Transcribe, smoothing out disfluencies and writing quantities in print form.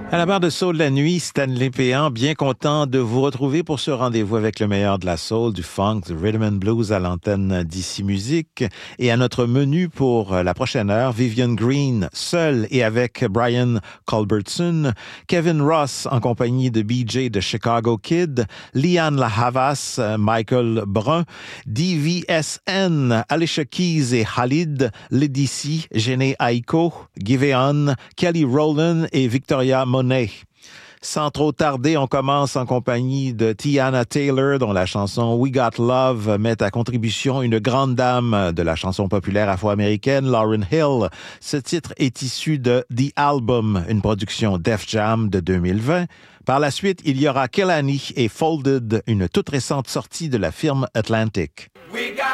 À la barre de soul de la nuit, Stanley Péan, bien content de vous retrouver pour ce rendez-vous avec le meilleur de la soul, du funk, du rhythm and blues à l'antenne d'Ici Musique. Et à notre menu pour la prochaine heure, Vivian Green, seul et avec Brian Culbertson, Kevin Ross en compagnie de BJ de Chicago Kid, Liane La Havas, Michael Brun, DVSN, Alicia Keys et Khalid, Ledisi, Jhené Aiko, Giveon, Kelly Rowland et Victoria Monet. Sans trop tarder, on commence en compagnie de Teyana Taylor, dont la chanson We Got Love met à contribution une grande dame de la chanson populaire afro-américaine, Lauryn Hill. Ce titre est issu de The Album, une production Def Jam de 2020. Par la suite, il y aura Kehlani et Folded, une toute récente sortie de la firme Atlantic. We got